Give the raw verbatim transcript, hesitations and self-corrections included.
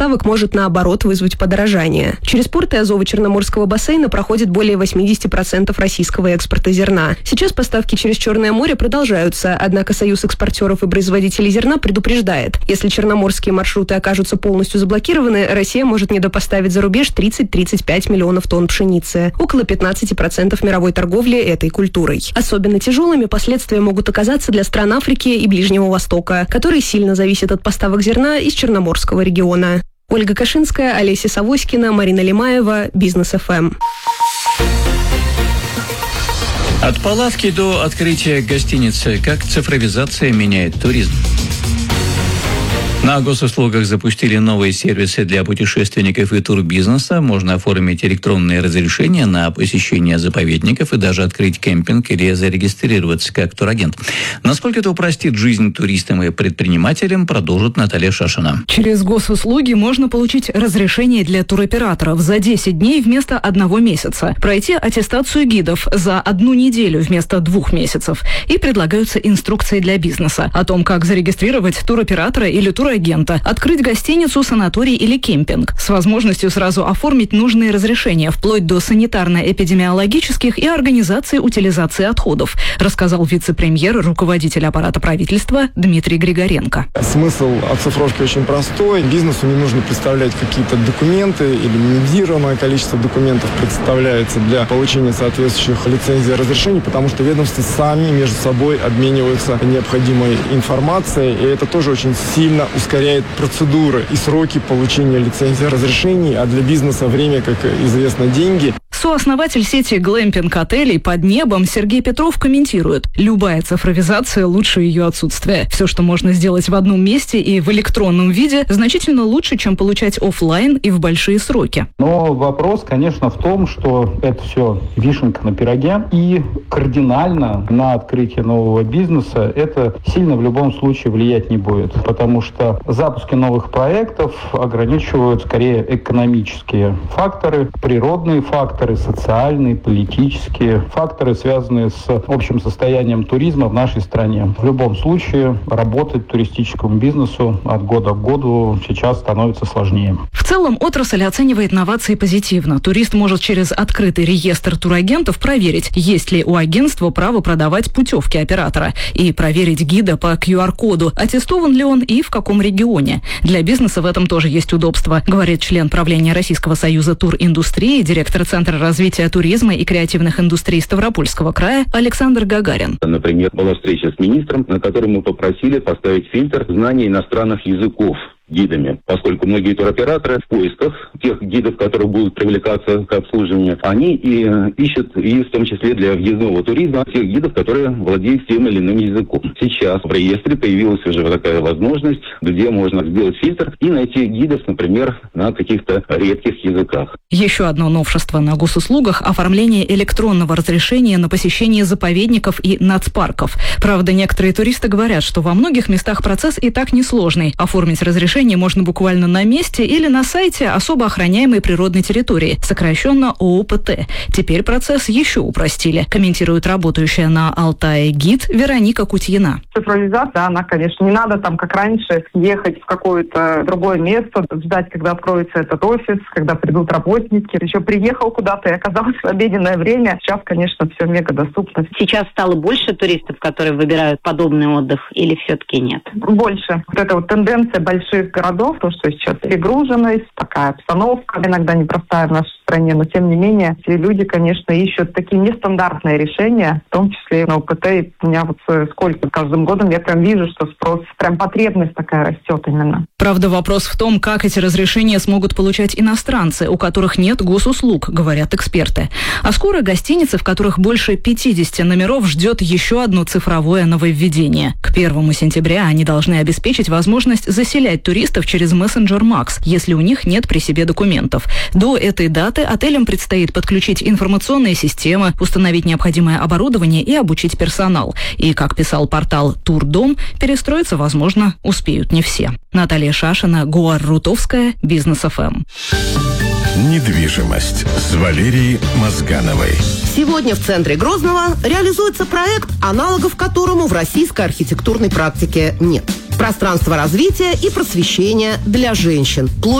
поставок может, наоборот, вызвать подорожание. Через порты Азово-Черноморского бассейна проходит более восемьдесят процентов российского экспорта зерна. Сейчас поставки через Черное море продолжаются, однако Союз экспортеров и производителей зерна предупреждает, если черноморские маршруты окажутся полностью заблокированы, Россия может недопоставить за рубеж тридцать-тридцать пять миллионов тонн пшеницы, около пятнадцать процентов мировой торговли этой культурой. Особенно тяжелыми последствия могут оказаться для стран Африки и Ближнего Востока, которые сильно зависят от поставок зерна из Черноморского региона. Ольга Кашинская, Олеся Савоськина, Марина Лимаева, Бизнес эф эм. От палатки до открытия гостиницы. Как цифровизация меняет туризм? На госуслугах запустили новые сервисы для путешественников и турбизнеса. Можно оформить электронные разрешения на посещение заповедников и даже открыть кемпинг или зарегистрироваться как турагент. Насколько это упростит жизнь туристам и предпринимателям, продолжит Наталья Шашина. Через госуслуги можно получить разрешение для туроператоров за десять дней вместо одного месяца, пройти аттестацию гидов за одну неделю вместо двух месяцев. И предлагаются инструкции для бизнеса о том, как зарегистрировать туроператора или турагента, открыть гостиницу, санаторий или кемпинг с возможностью сразу оформить нужные разрешения вплоть до санитарно-эпидемиологических и организации утилизации отходов, рассказал вице-премьер, руководитель аппарата правительства Дмитрий Григоренко. Смысл оцифровки очень простой. Бизнесу не нужно представлять какие-то документы или минимизированное количество документов представляется для получения соответствующих лицензий и разрешений, потому что ведомства сами между собой обмениваются необходимой информацией, и это тоже очень сильно ускоряет процедуры и сроки получения лицензий и разрешений, а для бизнеса время, как известно, деньги. Сооснователь сети глэмпинг-отелей «Под небом» Сергей Петров комментирует: любая цифровизация лучше ее отсутствия. Все, что можно сделать в одном месте и в электронном виде, значительно лучше, чем получать офлайн и в большие сроки. Но вопрос, конечно, в том, что это все вишенка на пироге, и кардинально на открытие нового бизнеса это сильно в любом случае влиять не будет, потому что запуски новых проектов ограничивают скорее экономические факторы, природные факторы, социальные, политические факторы, связанные с общим состоянием туризма в нашей стране. В любом случае, работать туристическому бизнесу от года к году сейчас становится сложнее. В целом, отрасль оценивает новации позитивно. Турист может через открытый реестр турагентов проверить, есть ли у агентства право продавать путевки оператора, и проверить гида по ку ар коду, аттестован ли он и в каком регионе. Для бизнеса в этом тоже есть удобство, говорит член правления Российского союза туриндустрии, директор Центра развития туризма и креативных индустрий Ставропольского края Александр Гагарин. Например, была встреча с министром, на которой мы попросили поставить фильтр знания иностранных языков гидами, поскольку многие туроператоры в поисках тех гидов, которые будут привлекаться к обслуживанию, они и ищут, и в том числе для въездного туризма, тех гидов, которые владеют тем или иным языком. Сейчас в реестре появилась уже такая возможность, где можно сделать фильтр и найти гидов, например, на каких-то редких языках. Еще одно новшество на госуслугах – оформление электронного разрешения на посещение заповедников и нацпарков. Правда, некоторые туристы говорят, что во многих местах процесс и так несложный. Оформить разрешение можно буквально на месте или на сайте особо охраняемой природной территории, сокращенно о о пэ тэ. Теперь процесс еще упростили, комментирует работающая на Алтае гид Вероника Кутьина. Цифровизация, она, конечно, не надо там, как раньше, ехать в какое-то другое место, ждать, когда откроется этот офис, когда придут работники. Еще приехал куда-то и оказался в обеденное время. Сейчас, конечно, все мега доступно. Сейчас стало больше туристов, которые выбирают подобный отдых, или все-таки нет? Больше. Вот эта вот тенденция больших городов, то, что сейчас перегруженность, такая обстановка, иногда непростая в нашей стране, но тем не менее, все люди, конечно, ищут такие нестандартные решения, в том числе и на о пэ тэ. И у меня вот сколько, каждым годом я прям вижу, что спрос, прям потребность такая растет именно. Правда, вопрос в том, как эти разрешения смогут получать иностранцы, у которых нет госуслуг, говорят эксперты. А скоро гостиницы, в которых больше пятьдесят номеров, ждет еще одно цифровое нововведение. К первому сентября они должны обеспечить возможность заселять туристов через мессенджер Макс, если у них нет при себе документов. До этой даты отелям предстоит подключить информационные системы, установить необходимое оборудование и обучить персонал. И, как писал портал Турдом, перестроиться, возможно, успеют не все. Наталья Шашина, Гуар Рутовская, Бизнес эф эм. Недвижимость с Валерией Мозгановой. Сегодня в центре Грозного реализуется проект, аналогов которому в российской архитектурной практике нет. Пространство развития и просвещения для женщин.